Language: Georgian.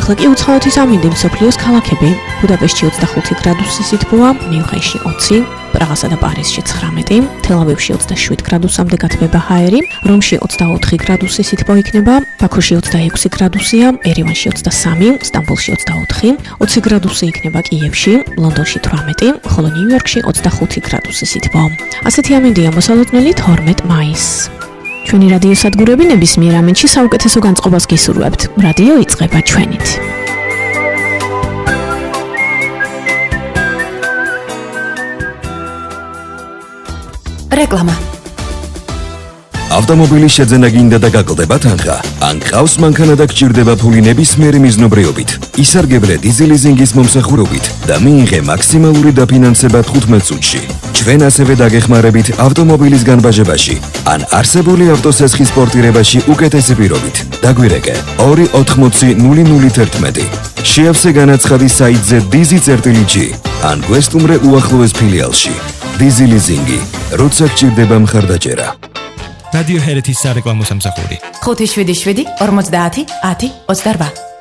ახლა კი უცხოეთის ამინდი მსოფლიოს ქალაქები. ბუდაპეშტში 25 გრადუსი სითბოა, მიუნხენში 20, პრაღასა და პარიზში 19, თელ-ავივში 27 გრადუსამდე გათბება ჰაერი, რომში 24 გრადუსი სითბო იქნება, ბაქოში 26 გრადუსია, ერევანში 23, სტამბოლში 24, 20 გრადუსი იქნება კიევში, ლონდონში 18, ხოლო ნიუ-იორკში 25 გრადუსი სითბო. ასეთი ამინდია მოსალოდნელი 12 მაისს. ჩვენი რადიო სადგურები ნებისმიერ ამენში საუკეთესო განწყობას გისურვებთ. რადიო იწყება ჩვენით. რეკლამა. ავტომობილის შეძენა გინდა და გაკლდება თანხა. ან გყავს მანქანა და გჭირდება ფული ნებისმიერი მიზნობრიობით. ისარგებლე დიზელიზინგის მომსახურებით და მიიღე მაქსიმალური დაფინანსება 15 წუთში. ჩვენ ასევე დაგეხმარებით ავტომობილის განბაჟებაში ან არსებული ავტოსესხის პორტირებაში უკეთესი პირობით. დაგვირეკე 280 შეავსე განაცხადი საიტზე dizi.g ან გვესტუმრე უახლოეს ფილიალში. დიზელიზინგი, როცა გჭირდება მხარდაჭერა. რადიო ჰერეთის სარეკლამო სამსახური 577 50 10 28